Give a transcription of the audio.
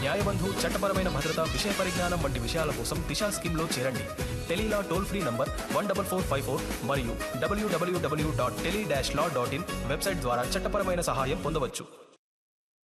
న్యాయబంధు, చట్టపరమైన భద్రత, విషయ పరిజ్ఞానం వంటి విషయాల కోసం దిశా స్కీమ్లో చేరండి. టెలీలా టోల్ ఫ్రీ నంబర్ 14454 మరియు www.tele-law.in వెబ్సైట్ ద్వారా చట్టపరమైన సహాయం పొందవచ్చు.